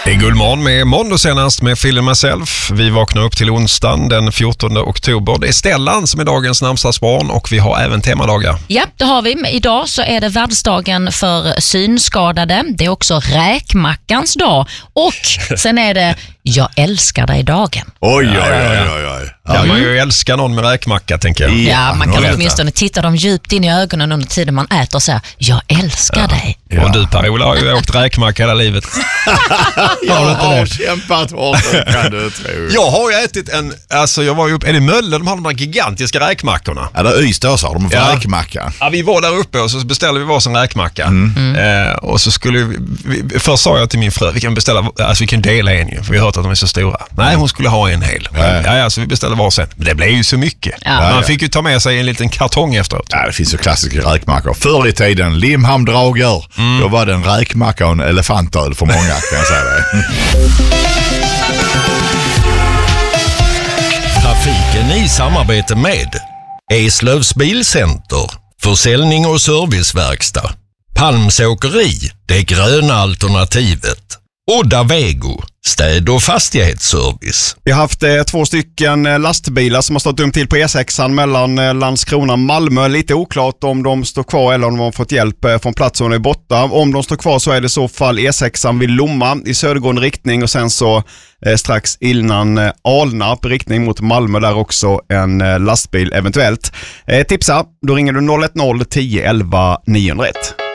Det är Guldmorgon med måndag senast med Phil Myself. Vi vaknar upp till onsdagen den 14 oktober. Det är Stellan som är dagens namnsdagsbarn och vi har även temadagar. Ja, det har vi. Idag så är det världsdagen för synskadade. Det är också räkmackans dag. Och sen är det jag älskar dig-dagen. Oj. Ja, man ju älskar någon med räkmacka, tänker jag. Ja, man kan åtminstone titta dem djupt in i ögonen under tiden man äter och säga jag älskar dig. Ja. Och du, Per-Ola, har ju åkt räkmacka hela livet. Jag har kämpat hårt, kan du tro. Jag har ju ätit jag var ju uppe, är det Mölle, de har de där gigantiska räkmackorna. Ja, där Ystad så har de räkmacka. Ja, vi var där uppe och så beställde vi varsin räkmacka. Och så skulle vi först sa jag till min fru, vi kan dela en ju, för vi har hört att de är så stora. Nej, hon skulle ha en hel. Ja, så vi beställde varsin. Men det blev ju så mycket. Man fick ju ta med sig en liten kartong efteråt. Ja, det finns ju klassiska räkmackor. Förr i tiden, Limhamn-Dragör, då var det en räkmacka och en elefantöl för många, kan jag säga det. Trafiken i samarbete med Eslövs Bilcenter, försäljning och serviceverkstad. Palms åkeri, det gröna alternativet. Odda Vego, städ- och fastighetsservice. Vi har haft 2 stycken lastbilar som har stått dumt till på E6 mellan Landskrona och Malmö. Lite oklart om de står kvar eller om de har fått hjälp från platsen är borta. Om de står kvar så är det i så fall E6 vid Lomma i södergående riktning och sen så strax innan Alnarp i riktning mot Malmö där också en lastbil eventuellt. Tipsa, då ringer du 010 11 901.